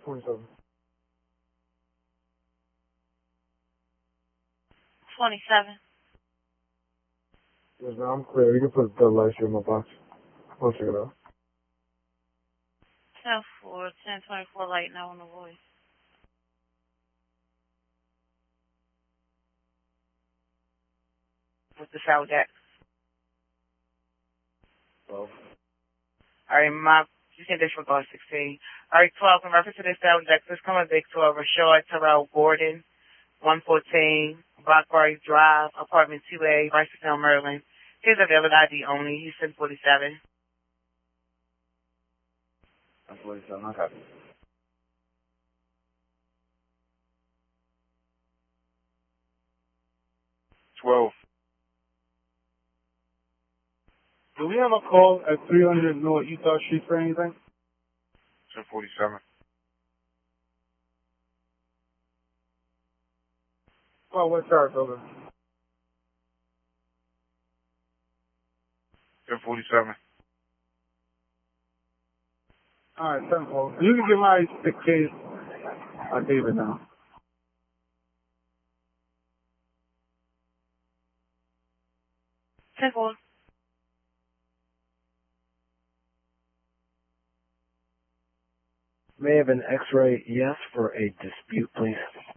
27. 27. Yes, ma'am, I'm clear. You can put the light in my box. I'll check it out. 10-4, 10-24 light now on the voice. What's the sound jack? 12. Alright, you can disregard 16. Alright, 12, in reference to this sound jack, please come with Big 12, Rashad Terrell Gordon, 114, Blackberry Drive, apartment 2A, Ricestown, Maryland. He's a valid ID only. He's 1047. 47, I got it. Do we have a call at 300 North Utah Street for anything? 1047. Oh, what charge, over? 1047. Alright, 10-4. You can get my case. I gave it now. 10-4. May have an X-ray, yes, for a dispute, please.